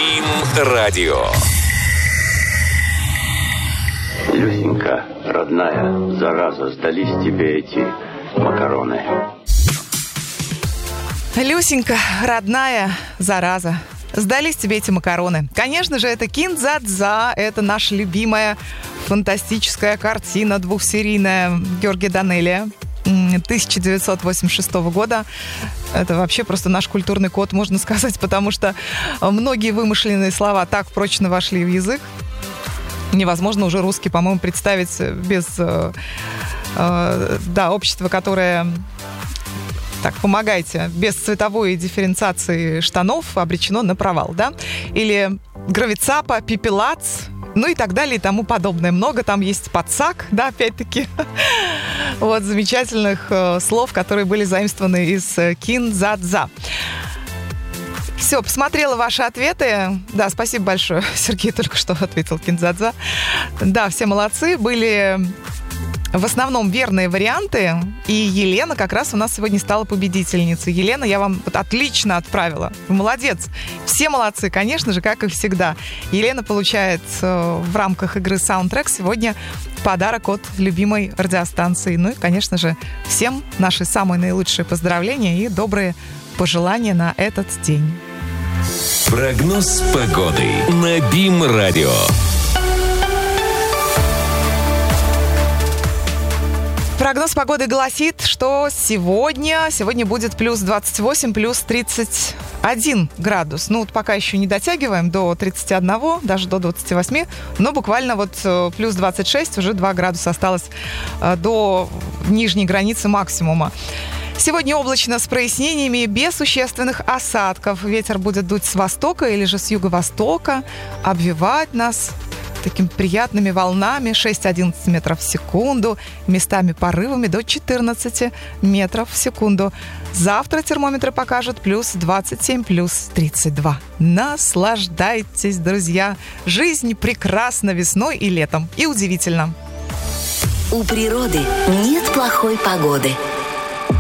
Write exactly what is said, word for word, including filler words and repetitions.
БИМ-радио. Люсенька, родная, зараза, сдались тебе эти макароны. Люсенька, родная, зараза, сдались тебе эти макароны. Конечно же, это «Кин-дза-дза», это наша любимая фантастическая картина двухсерийная Георгия Данелия тысяча девятьсот восемьдесят шестого года. Это вообще просто наш культурный код, можно сказать, потому что многие вымышленные слова так прочно вошли в язык. Невозможно уже русский, по-моему, представить без э, э, да, общества, которое... Так, помогайте. Без цветовой дифференциации штанов обречено на провал, да? Или гравицапа, пипелац, ну и так далее и тому подобное. Много там есть подсак, да, опять-таки. Вот, замечательных э, слов, которые были заимствованы из э, «Кин-дза-дза». Все, посмотрела ваши ответы. Да, спасибо большое. Сергей только что ответил «Кин-дза-дза». Да, все молодцы. Были... В основном верные варианты, и Елена как раз у нас сегодня стала победительницей. Елена, я вам вот отлично отправила. Вы молодец. Все молодцы, конечно же, как и всегда. Елена получает э, в рамках игры Soundtrack сегодня подарок от любимой радиостанции. Ну и, конечно же, всем наши самые наилучшие поздравления и добрые пожелания на этот день. Прогноз погоды на БИМ-радио. Прогноз погоды гласит, что сегодня, сегодня будет плюс двадцать восемь, плюс тридцать один градус. Ну, вот пока еще не дотягиваем до тридцати одного, даже до двадцати восьми, но буквально вот плюс двадцать шесть, уже два градуса осталось до нижней границы максимума. Сегодня облачно с прояснениями, без существенных осадков. Ветер будет дуть с востока или же с юго-востока, обвивать нас такими приятными волнами шесть-одиннадцать метров в секунду, местами порывами до четырнадцати метров в секунду. Завтра термометры покажут плюс двадцать семь, плюс тридцать два. Наслаждайтесь, друзья. Жизнь прекрасна весной и летом. И удивительно. У природы нет плохой погоды.